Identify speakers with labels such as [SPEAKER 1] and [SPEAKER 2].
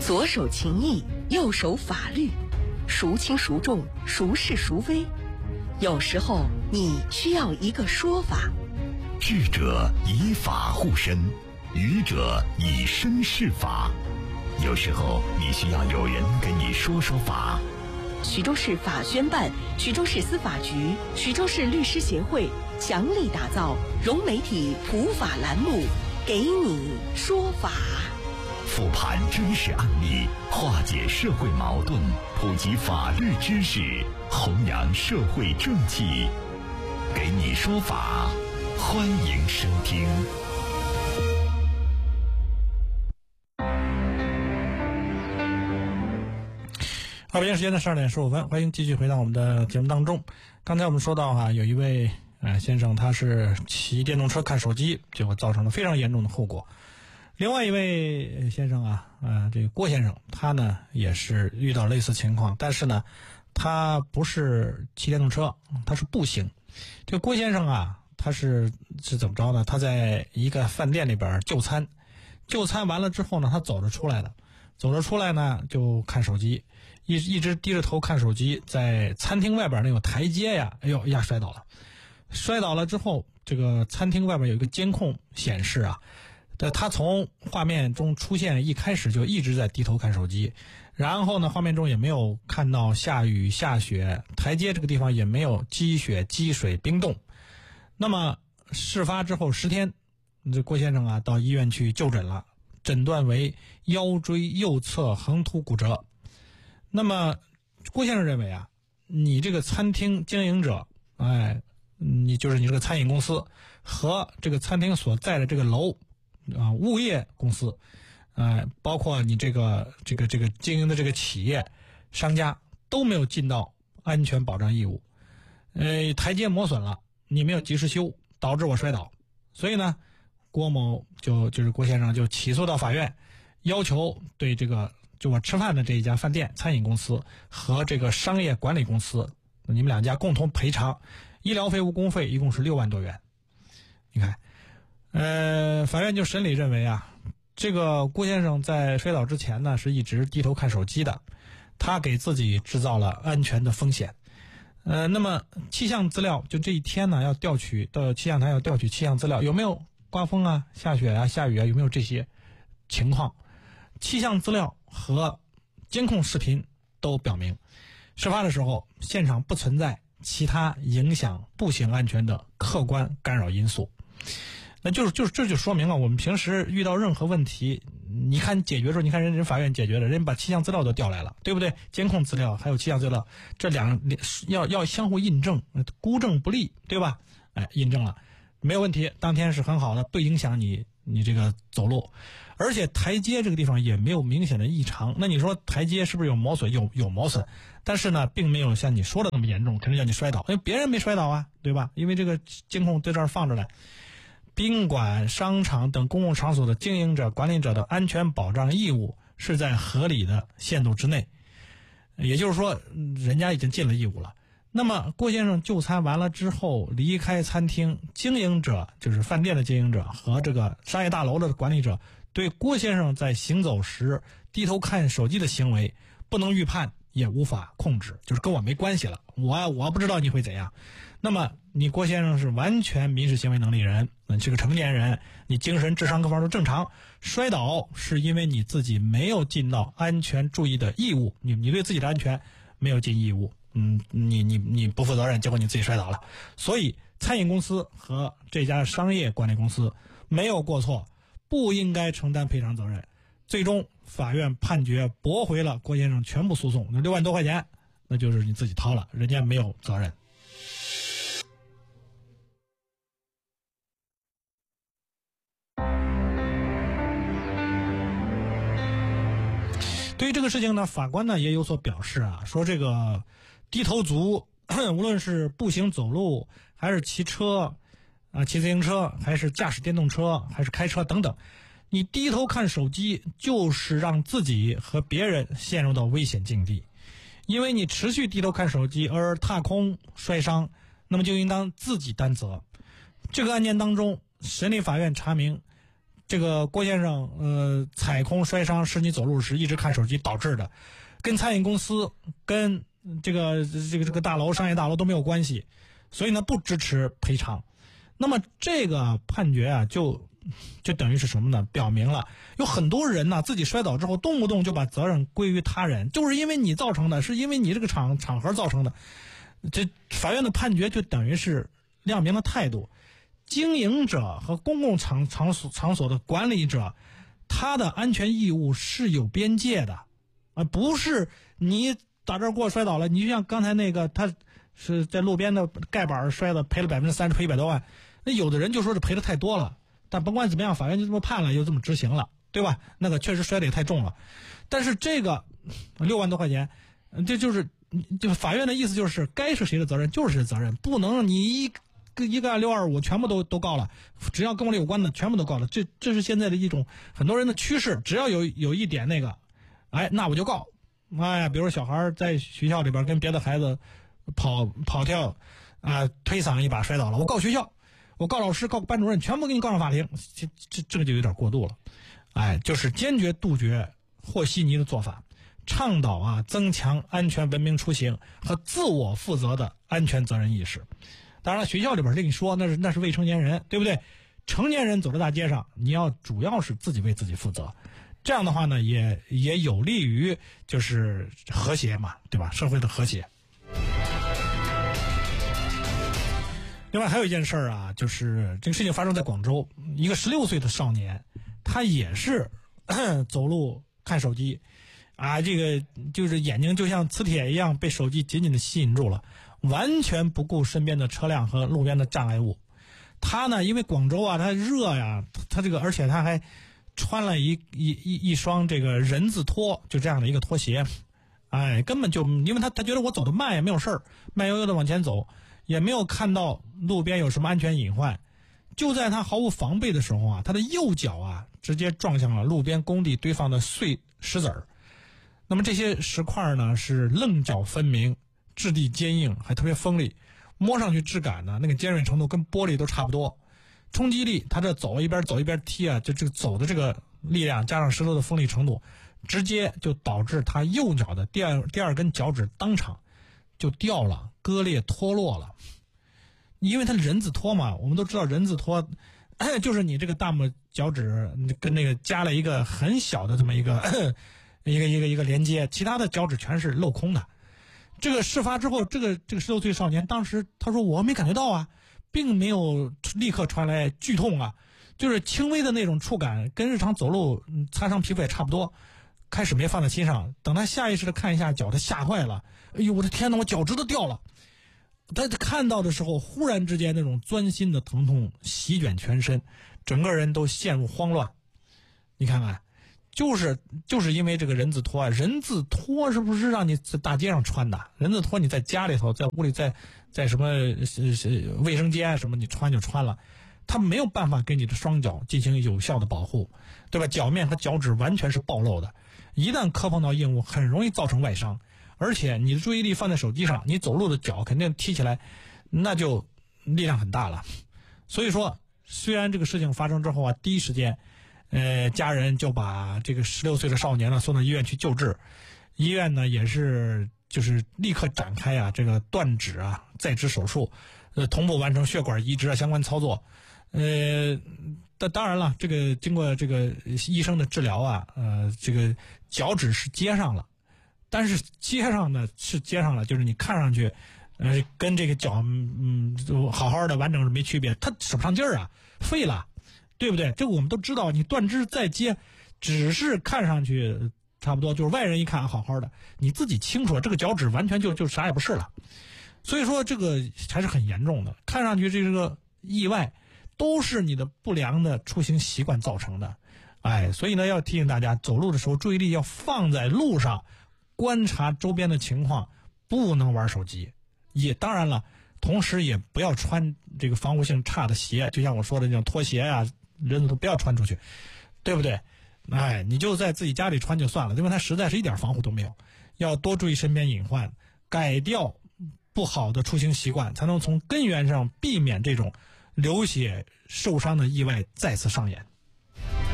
[SPEAKER 1] 左手情义，右手法律，孰轻孰重，孰是孰非？有时候你需要一个说法。
[SPEAKER 2] 智者以法护身，愚者以身试法。有时候你需要有人跟你说说法。
[SPEAKER 1] 徐州市法宣办、徐州市司法局、徐州市律师协会强力打造融媒体普法栏目，给你说法。
[SPEAKER 2] 复盘真实案例，化解社会矛盾，普及法律知识，弘扬社会正气。给你说法，欢迎收听。
[SPEAKER 3] 北京时间的12点15分，欢迎继续回到我们的节目当中。刚才我们说到有一位先生，他是骑电动车看手机，结果造成了非常严重的后果。另外一位先生这个郭先生，他呢也是遇到类似情况，但是呢他不是骑电动车，他是步行。这个郭先生他是怎么着呢？他在一个饭店里边就餐完了之后呢，他走着出来呢就看手机，一直低着头看手机，在餐厅外边那有台阶摔倒了之后，这个餐厅外边有一个监控显示他从画面中出现，一开始就一直在低头看手机，然后呢画面中也没有看到下雨下雪，台阶这个地方也没有积雪积水冰冻。那么事发之后10天，这郭先生到医院去就诊了，诊断为腰椎右侧横突骨折。那么郭先生认为你这个餐厅经营者，你这个餐饮公司和这个餐厅所在的这个楼物业公司，包括你这个经营的这个企业商家都没有尽到安全保障义务。台阶磨损了，你没有及时修，导致我摔倒。所以呢，郭某就是郭先生就起诉到法院，要求对就我吃饭的这一家饭店餐饮公司和这个商业管理公司，你们两家共同赔偿医疗费、误工费，一共是6万多元。你看。法院就审理认为这个郭先生在摔倒之前呢是一直低头看手机的，他给自己制造了安全的风险。那么气象资料就这一天呢要调取到气象台，要调取气象资料，有没有刮风下雪下雨有没有这些情况？气象资料和监控视频都表明，事发的时候现场不存在其他影响步行安全的客观干扰因素。那这就说明了，我们平时遇到任何问题，你看解决的时候，你看人法院解决了，人把气象资料都调来了，对不对？监控资料还有气象资料，这两要相互印证，孤证不立，对吧？印证了没有问题，当天是很好的，不影响你这个走路，而且台阶这个地方也没有明显的异常。那你说台阶是不是有磨损？有磨损，但是呢并没有像你说的那么严重，可能叫你摔倒，因为别人没摔倒对吧？因为这个监控在这儿放着呢。宾馆、商场等公共场所的经营者、管理者的安全保障义务是在合理的限度之内，也就是说人家已经尽了义务了。那么郭先生就餐完了之后离开餐厅，经营者就是饭店的经营者和这个商业大楼的管理者对郭先生在行走时低头看手机的行为不能预判，也无法控制，就是跟我没关系了，我不知道你会怎样。那么你郭先生是完全民事行为能力人，你是个成年人，你精神智商各方面都正常，摔倒是因为你自己没有尽到安全注意的义务，你对自己的安全没有尽义务，你不负责任，结果你自己摔倒了。所以餐饮公司和这家商业管理公司没有过错，不应该承担赔偿责任。最终法院判决驳回了郭先生全部诉讼，那6万多块钱那就是你自己掏了，人家没有责任。对于这个事情呢，法官呢也有所表示说这个低头族无论是步行走路还是骑车骑自行车还是驾驶电动车还是开车等等，你低头看手机就是让自己和别人陷入到危险境地。因为你持续低头看手机而踏空摔伤，那么就应当自己担责。这个案件当中，审理法院查明这个郭先生踩空摔伤是你走路时一直看手机导致的，跟餐饮公司跟这个大楼商业大楼都没有关系，所以呢不支持赔偿。那么这个判决啊就等于是什么呢？表明了有很多人呢自己摔倒之后动不动就把责任归于他人，就是因为你造成的，是因为你这个场合造成的。这法院的判决就等于是亮明了态度，经营者和公共场所的管理者，他的安全义务是有边界的，不是你打这儿给我摔倒了，你就像刚才那个他是在路边的盖板摔的，赔了30%，赔100多万，那有的人就说是赔的太多了，但甭管怎么样，法院就这么判了，又这么执行了，对吧？那个确实摔的也太重了，但是这个6万多块钱，这就是法院的意思，就是该是谁的责任就是谁的责任，不能你一个625全部都告了，只要跟我有关的全部都告了，这是现在的一种很多人的趋势，只要有一点那个，那我就告。比如小孩在学校里边跟别的孩子跑跳推搡一把摔倒了，我告学校，我告老师，告班主任，全部给你告上法庭，这个就有点过度了。就是坚决杜绝和稀泥的做法，倡导增强安全文明出行和自我负责的安全责任意识。当然了，学校里边跟你说那是未成年人，对不对？成年人走在大街上，你要主要是自己为自己负责，这样的话呢，也有利于就是和谐嘛，对吧？社会的和谐。另外还有一件事儿就是这个事情发生在广州，一个16岁的少年，他也是走路看手机，这个就是眼睛就像磁铁一样被手机紧紧的吸引住了，完全不顾身边的车辆和路边的障碍物。他呢，因为广州他热呀，他这个而且他还穿了一双这个人字拖，就这样的一个拖鞋，根本就因为他觉得我走得慢也没有事儿，慢悠悠的往前走，也没有看到路边有什么安全隐患。就在他毫无防备的时候他的右脚直接撞向了路边工地堆放的碎石子儿。那么这些石块呢是棱角分明，质地坚硬，还特别锋利，摸上去质感呢那个尖锐程度跟玻璃都差不多。冲击力，他这一边走一边踢就这个走的这个力量加上石头的锋利程度，直接就导致他右脚的第二根脚趾当场就掉了，割裂脱落了。因为它人字拖嘛，我们都知道人字拖就是你这个大拇脚趾跟那个加了一个很小的这么一个连接，其他的脚趾全是镂空的。这个事发之后，这个16岁少年当时他说我没感觉到并没有立刻传来剧痛就是轻微的那种触感，跟日常走路擦伤皮肤也差不多，开始没放在心上。等他下意识的看一下脚，他吓坏了，哎呦我的天哪，我脚趾头掉了。他看到的时候，忽然之间那种钻心的疼痛席卷全身，整个人都陷入慌乱。你看看，就是因为这个人字拖人字拖是不是让你在大街上穿的？人字拖你在家里头，在屋里，在什么卫生间什么，你穿就穿了，它没有办法给你的双脚进行有效的保护，对吧？脚面和脚趾完全是暴露的，一旦磕碰到硬物，很容易造成外伤。而且你的注意力放在手机上，你走路的脚肯定踢起来，那就力量很大了。所以说，虽然这个事情发生之后第一时间，家人就把这个16岁的少年送到医院去救治，医院呢也是就是立刻展开这个断指再植手术，同步完成血管移植相关操作。当然了，这个经过这个医生的治疗这个脚趾是接上了。但是接上了，就是你看上去，跟这个脚好好的完整是没区别，它使不上劲儿废了，对不对？这个我们都知道，你断肢再接，只是看上去差不多，就是外人一看好好的，你自己清楚，这个脚趾完全就啥也不是了。所以说这个还是很严重的，看上去这个意外都是你的不良的出行习惯造成的，所以呢要提醒大家，走路的时候注意力要放在路上。观察周边的情况，不能玩手机，也当然了，同时也不要穿这个防护性差的鞋，就像我说的那种拖鞋人都不要穿出去，对不对？你就在自己家里穿就算了，因为它实在是一点防护都没有。要多注意身边隐患，改掉不好的出行习惯，才能从根源上避免这种流血受伤的意外再次上演。